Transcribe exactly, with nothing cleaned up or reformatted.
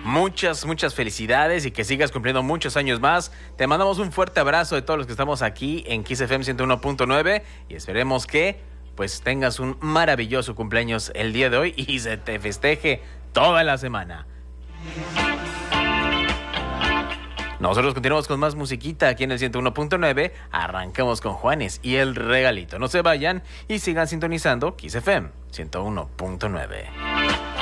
muchas, muchas felicidades y que sigas cumpliendo muchos años más. Te mandamos un fuerte abrazo de todos los que estamos aquí en Kiss F M ciento uno punto nueve y esperemos que pues tengas un maravilloso cumpleaños el día de hoy y se te festeje toda la semana. Nosotros continuamos con más musiquita aquí en el ciento uno punto nueve. Arrancamos con Juanes y el regalito. No se vayan y sigan sintonizando Kiss F M ciento uno punto nueve.